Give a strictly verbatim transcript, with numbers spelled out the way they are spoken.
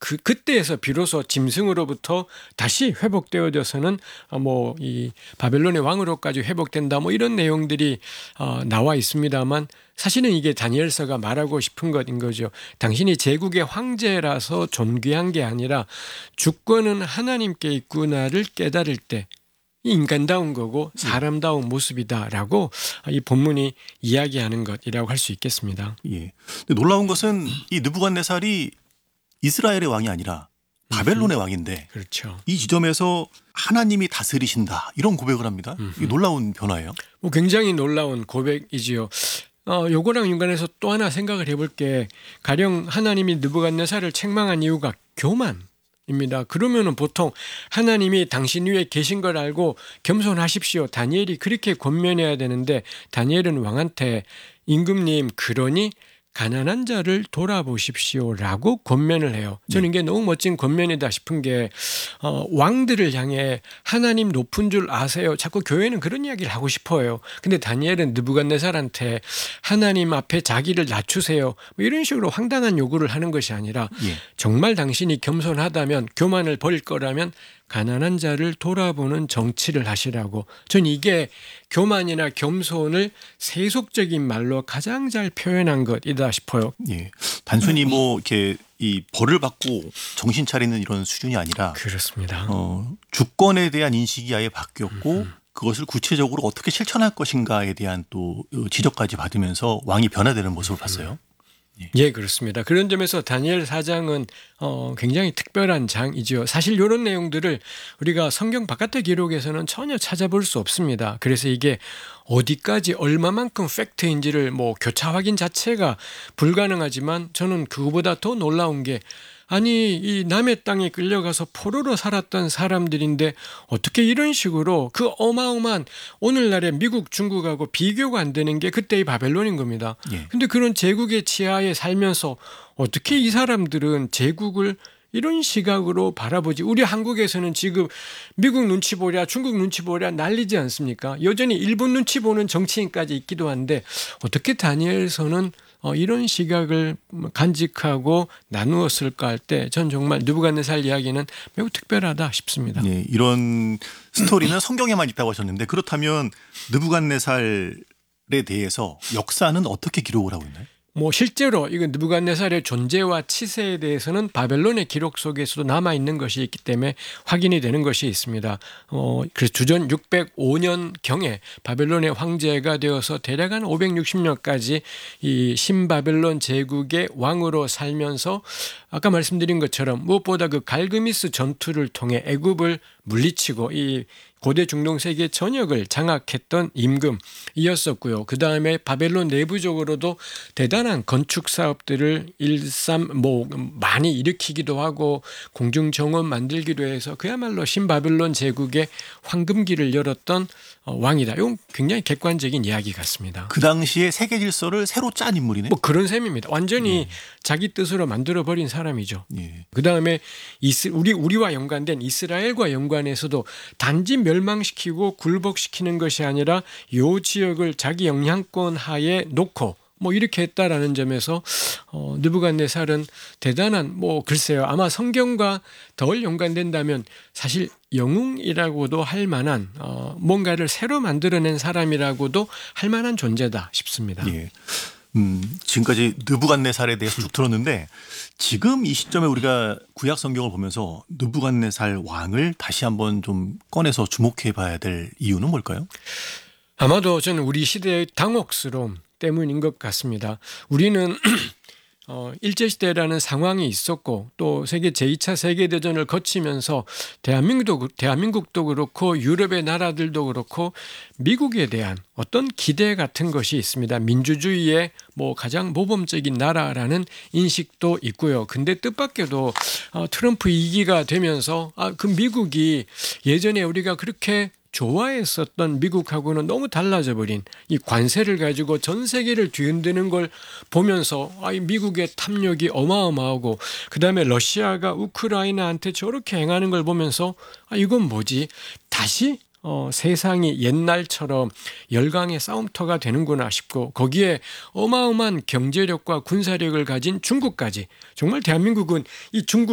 그 그때에서 비로소 짐승으로부터 다시 회복되어져서는 뭐 이 바벨론의 왕으로까지 회복된다 뭐 이런 내용들이 어, 나와 있습니다만 사실은 이게 다니엘서가 말하고 싶은 것인 거죠. 당신이 제국의 황제라서 존귀한 게 아니라 주권은 하나님께 있구나를 깨달을 때 인간다운 거고 사람다운 모습이다라고 이 본문이 이야기하는 것이라고 할 수 있겠습니다. 예. 근데 놀라운 것은 이 느부갓네살이 이스라엘의 왕이 아니라 바벨론의 왕인데 그렇죠. 이 지점에서 하나님이 다스리신다 이런 고백을 합니다. 이게 놀라운 변화예요. 뭐 굉장히 놀라운 고백이지요. 어, 요거랑 연관해서 또 하나 생각을 해볼 게 가령 하나님이 느부갓네살을 책망한 이유가 교만. 입니다. 그러면은 보통 하나님이 당신 위에 계신 걸 알고 겸손하십시오. 다니엘이 그렇게 권면해야 되는데 다니엘은 왕한테 임금님 그러니 가난한 자를 돌아보십시오라고 권면을 해요. 저는 이게 너무 멋진 권면이다 싶은 게 어, 왕들을 향해 하나님 높은 줄 아세요. 자꾸 교회는 그런 이야기를 하고 싶어요. 근데 다니엘은 느부갓네살한테 하나님 앞에 자기를 낮추세요. 뭐 이런 식으로 황당한 요구를 하는 것이 아니라 예. 정말 당신이 겸손하다면 교만을 버릴 거라면 가난한 자를 돌아보는 정치를 하시라고. 전 이게 교만이나 겸손을 세속적인 말로 가장 잘 표현한 것이다 싶어요. 예. 단순히 뭐 이렇게 이 벌을 받고 정신 차리는 이런 수준이 아니라 그렇습니다. 어, 주권에 대한 인식이 아예 바뀌었고 음. 그것을 구체적으로 어떻게 실천할 것인가에 대한 또 지적까지 받으면서 왕이 변화되는 모습을 봤어요. 예. 예, 그렇습니다. 그런 점에서 다니엘 사 장은 어, 굉장히 특별한 장이죠. 사실 이런 내용들을 우리가 성경 바깥의 기록에서는 전혀 찾아볼 수 없습니다. 그래서 이게 어디까지 얼마만큼 팩트인지를 뭐 교차 확인 자체가 불가능하지만 저는 그거보다 더 놀라운 게 아니 이 남의 땅에 끌려가서 포로로 살았던 사람들인데 어떻게 이런 식으로 그 어마어마한 오늘날의 미국 중국하고 비교가 안 되는 게 그때의 바벨론인 겁니다. 예. 근데 그런 제국의 치하에 살면서 어떻게 이 사람들은 제국을 이런 시각으로 바라보지. 우리 한국에서는 지금 미국 눈치 보랴 중국 눈치 보랴 난리지 않습니까? 여전히 일본 눈치 보는 정치인까지 있기도 한데 어떻게 다니엘서는 어, 이런 시각을 간직하고 나누었을까 할 때 전 정말 느부갓네살 이야기는 매우 특별하다 싶습니다. 네, 이런 스토리는 성경에만 있다고 하셨는데 그렇다면 느부갓네살에 대해서 역사는 어떻게 기록을 하고 있나요? 뭐 실제로 이건 느부갓네살의 존재와 치세에 대해서는 바벨론의 기록 속에서도 남아 있는 것이 있기 때문에 확인이 되는 것이 있습니다. 어, 그래서 주전 육백오 년 경에 바벨론의 황제가 되어서 대략 한 오백육십 년까지 이 신바벨론 제국의 왕으로 살면서 아까 말씀드린 것처럼 무엇보다 그 갈그미스 전투를 통해 애굽을 물리치고 이 고대 중동 세계 전역을 장악했던 임금이었었고요. 그 다음에 바벨론 내부적으로도 대단한 건축 사업들을 일삼 뭐 많이 일으키기도 하고 공중 정원 만들기도 해서 그야말로 신바벨론 제국의 황금기를 열었던 왕이다. 이건 굉장히 객관적인 이야기 같습니다. 그 당시에 세계 질서를 새로 짠 인물이네. 뭐 그런 셈입니다. 완전히 예. 자기 뜻으로 만들어 버린 사람이죠. 예. 그 다음에 이스, 우리 우리와 연관된 이스라엘과 연관해서도 단지 멸망시키고 굴복시키는 것이 아니라 요 지역을 자기 영향권 하에 놓고 뭐 이렇게 했다라는 점에서 어, 느부갓네살은 대단한 뭐 글쎄요 아마 성경과 덜 연관된다면 사실 영웅이라고도 할 만한 어, 뭔가를 새로 만들어낸 사람이라고도 할 만한 존재다 싶습니다. 예. 음, 지금까지 느부갓네살에 대해서 쭉 들었는데 지금 이 시점에 우리가 구약 성경을 보면서 느부갓네살 왕을 다시 한번 좀 꺼내서 주목해 봐야 될 이유는 뭘까요? 아마도 저는 우리 시대의 당혹스러움 때문인 것 같습니다. 우리는 어, 일제시대라는 상황이 있었고 또 세계 제이 차 세계대전을 거치면서 대한민국도, 대한민국도 그렇고 유럽의 나라들도 그렇고 미국에 대한 어떤 기대 같은 것이 있습니다. 민주주의의 뭐 가장 모범적인 나라라는 인식도 있고요. 근데 뜻밖에도 어, 트럼프 이 기가 되면서 아, 그 미국이 예전에 우리가 그렇게 좋아했었던 미국하고는 너무 달라져 버린 이 관세를 가지고 전 세계를 뒤흔드는 걸 보면서 아, 이 미국의 탐욕이 어마어마하고 그다음에 러시아가 우크라이나한테 저렇게 행하는 걸 보면서 아, 이건 뭐지? 다시 어, 세상이 옛날처럼 열강의 싸움터가 되는구나 싶고 거기에 어마어마한 경제력과 군사력을 가진 중국까지 정말 대한민국은 이 중국